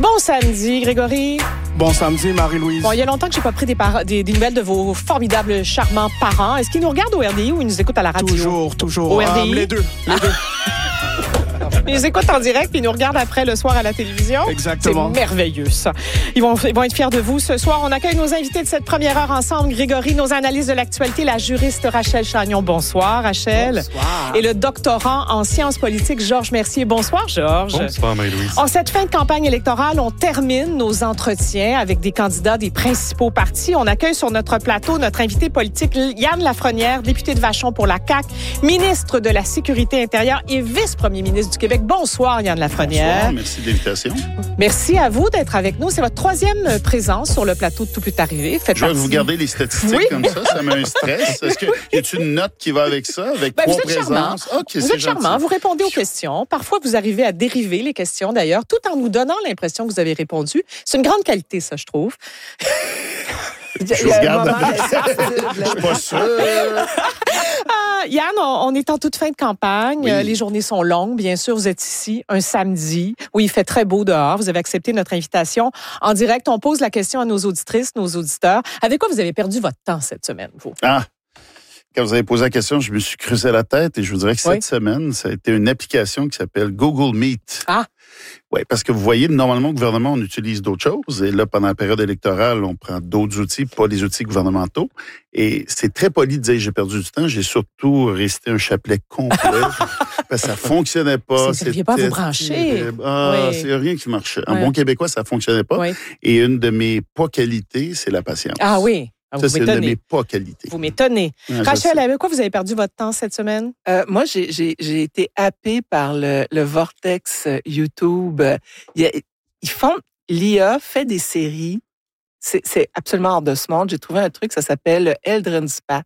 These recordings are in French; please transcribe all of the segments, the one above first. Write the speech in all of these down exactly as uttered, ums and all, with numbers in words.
Bon samedi, Grégory. Bon samedi, Marie-Louise. Bon, il y a longtemps que je n'ai pas pris des, par- des, des nouvelles de vos formidables, charmants parents. Est-ce qu'ils nous regardent au R D I ou ils nous écoutent à la radio? Toujours, toujours. Au R D I? Um, les deux, les deux. Ils nous écoutent en direct puis ils nous regardent après le soir à la télévision. Exactement. C'est merveilleux, ça. Ils vont, ils vont être fiers de vous. Ce soir, on accueille nos invités de cette première heure ensemble. Grégory, nos analystes de l'actualité, la juriste Rachel Chagnon. Bonsoir, Rachel. Bonsoir. Et le doctorant en sciences politiques, Georges Mercier. Bonsoir, Georges. Bonsoir, Marie-Louise. En cette fin de campagne électorale, on termine nos entretiens avec des candidats des principaux partis. On accueille sur notre plateau notre invité politique, Yann Lafrenière, député de Vachon pour la C A Q, ministre de la Sécurité intérieure et vice-premier ministre du Québec. Bonsoir, Yann Lafrenière. Bonsoir, merci de l'invitation. Merci à vous d'être avec nous. C'est votre troisième présence sur le plateau de Tout peut arriver. Faites Je vais partie. vous garder les statistiques Oui. comme ça, ça met un stress. Est-ce qu'il y a une note qui va avec ça, avec Ben, trois vous êtes charmant. présences? OK, Vous c'est êtes charmant, gentil. vous répondez aux questions. Parfois, vous arrivez à dériver les questions, d'ailleurs, tout en nous donnant l'impression que vous avez répondu. C'est une grande qualité, ça, je trouve. Je vous garde. Je suis pas sûr. Ah, Yann, on, on est en toute fin de campagne. Oui. Euh, Les journées sont longues. Bien sûr, vous êtes ici un samedi où il fait très beau dehors. Vous avez accepté notre invitation. En direct, on pose la question à nos auditrices, nos auditeurs. Avec quoi vous avez perdu votre temps cette semaine, vous? Ah, quand vous avez posé la question, je me suis creusé la tête et je vous dirais que cette Oui. semaine, ça a été une application qui s'appelle Google Meet. Ah. Oui, parce que vous voyez, normalement, au gouvernement, on utilise d'autres choses. Et là, pendant la période électorale, on prend d'autres outils, pas les outils gouvernementaux. Et c'est très poli de dire j'ai perdu du temps. J'ai surtout resté un chapelet complet. Parce que ça fonctionnait pas. Vous ne saviez pas vous brancher. Ah, Oui. c'est rien qui marchait. En Oui. bon québécois, ça fonctionnait pas. Oui. Et une de mes pas qualités, c'est la patience. Ah oui. Ah, Ça, vous c'est une de mes m'étonnez. pas qualités. Vous m'étonnez. Ah, je Rachel, sais. avec quoi vous avez perdu votre temps cette semaine? Euh, moi, j'ai, j'ai, j'ai été happée par le, le vortex euh, YouTube. Il y a- ils font, l'I A fait des séries. C'est, c'est absolument hors de ce monde. J'ai trouvé un truc, ça s'appelle Eldrin Spat.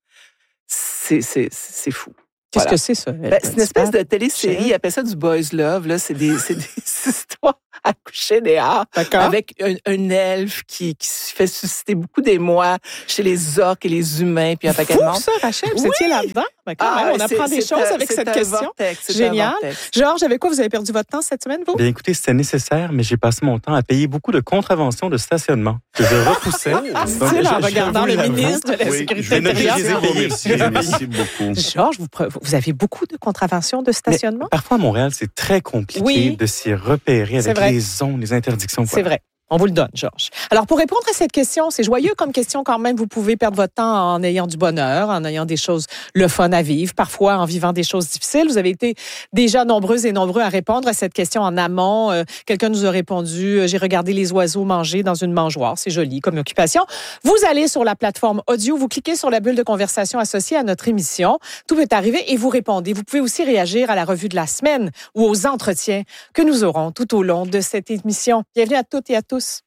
C'est, c'est, c'est fou. Qu'est-ce Voilà. que c'est, ça? Ben, c'est une espèce de télésérie. Ils appellent ça du boys love. Là, c'est des, c'est des histoires à coucher dehors. D'accord. Avec un, un elfe qui, qui fait susciter beaucoup d'émoi chez les orques et les humains, puis un paquet de Fou, monde. ça, Rachel. Vous Oui. étiez là-dedans? Ben, quand même, on ouais, apprend c'est- des c'est choses un- avec c'est cette un question. vortex, c'est un Génial. vortex. Georges, avec quoi vous avez perdu votre temps cette semaine, vous? Bien, écoutez, c'était nécessaire, mais j'ai passé mon temps à payer beaucoup de contraventions de stationnement que je repoussais. Donc, Style en je- regardant j'avoue, le j'avoue. ministre de la Oui, Sécurité je vais noter, intérieure. je les ai je vous payés. remercie. Merci beaucoup. Georges, vous, pre- vous avez beaucoup de contraventions de stationnement? Parfois, à Montréal, c'est très compliqué Oui. de s'y repérer C'est avec vrai. les zones, les interdictions. C'est vrai. On vous le donne, Georges. Alors, pour répondre à cette question, c'est joyeux comme question quand même. Vous pouvez perdre votre temps en ayant du bonheur, en ayant des choses le fun à vivre, parfois en vivant des choses difficiles. Vous avez été déjà nombreuses et nombreux à répondre à cette question en amont. Euh, quelqu'un nous a répondu, euh, j'ai regardé les oiseaux manger dans une mangeoire. C'est joli comme occupation. Vous allez sur la plateforme audio, vous cliquez sur la bulle de conversation associée à notre émission. Tout peut arriver et vous répondez. Vous pouvez aussi réagir à la revue de la semaine ou aux entretiens que nous aurons tout au long de cette émission. Bienvenue à toutes et à tous.